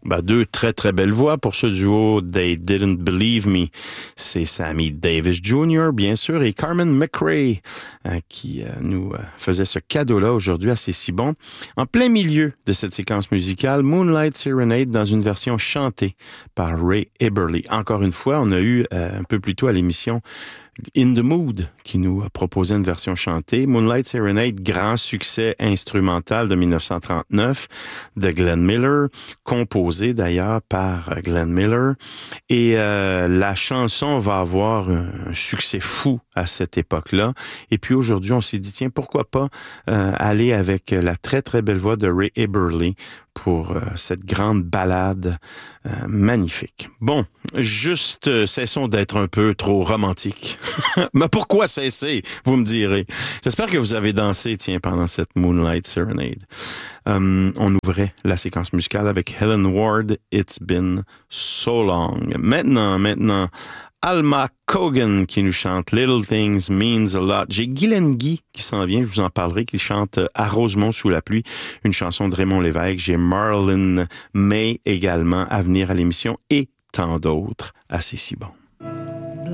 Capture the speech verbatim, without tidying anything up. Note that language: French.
Ben, deux très, très belles voix pour ce duo They Didn't Believe Me. C'est Sammy Davis junior, bien sûr, et Carmen McRae euh, qui euh, nous euh, faisait ce cadeau-là aujourd'hui assez si bon. En plein milieu de cette séquence musicale, Moonlight Serenade dans une version chantée par Ray Eberly. Encore une fois, on a eu euh, un peu plus tôt à l'émission In the Mood, qui nous a proposé une version chantée. Moonlight Serenade, grand succès instrumental de dix-neuf cent trente-neuf de Glenn Miller, composé d'ailleurs par Glenn Miller. Et euh, la chanson va avoir un, un succès fou à cette époque-là. Et puis aujourd'hui, on s'est dit, tiens, pourquoi pas euh, aller avec la très, très belle voix de Ray Eberly pour euh, cette grande ballade euh, magnifique. Bon, juste euh, cessons d'être un peu trop romantiques. Mais pourquoi cesser, vous me direz? J'espère que vous avez dansé, tiens, pendant cette Moonlight Serenade. Um, on ouvrait la séquence musicale avec Helen Ward, It's Been So Long. Maintenant, maintenant, Alma Cogan qui nous chante Little Things Means a Lot. J'ai Guylaine Guy qui s'en vient, je vous en parlerai, qui chante À Rosemont sous la pluie, une chanson de Raymond Lévesque. J'ai Marlon May également à venir à l'émission et tant d'autres assez si bons.